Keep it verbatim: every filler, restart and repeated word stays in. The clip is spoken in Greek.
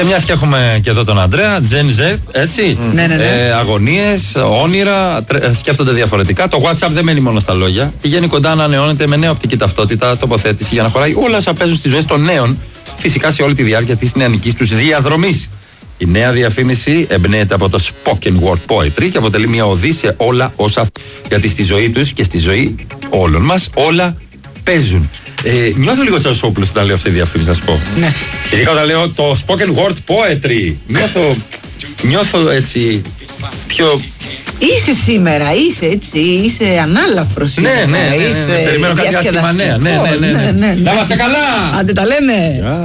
Και μιας και έχουμε και εδώ τον Αντρέα, Gen Z, έτσι. Mm. Ναι, ναι, ναι. Ε, αγωνίες, όνειρα, τρε, σκέφτονται διαφορετικά. Το WhatsApp δεν μένει μόνο στα λόγια. Πηγαίνει κοντά, ανανεώνεται με νέα οπτική ταυτότητα, τοποθέτηση για να χωράει όλα όσα παίζουν στις ζωές των νέων. Φυσικά σε όλη τη διάρκεια της νεανικής τους διαδρομής. Η νέα διαφήμιση εμπνέεται από το spoken word poetry και αποτελεί μια οδή σε όλα όσα. Γιατί στη ζωή τους και στη ζωή όλων μας όλα παίζουν. Ε, νιώθω λίγο σαν Σόπουλος όταν λέω αυτή τη διαφήμιση, να σου πω. Ναι. Ειδικά όταν λέω το spoken word poetry. Νιώθω, νιώθω έτσι πιο. Είσαι σήμερα, είσαι έτσι, είσαι ανάλαφρος. Ναι, ναι, ναι, ναι, ναι, είσαι περιμένω κάτι άσχημα νέα. Ναι, ναι, ναι, ναι. ναι, ναι, ναι. Να είμαστε καλά! Άντε τα λέμε.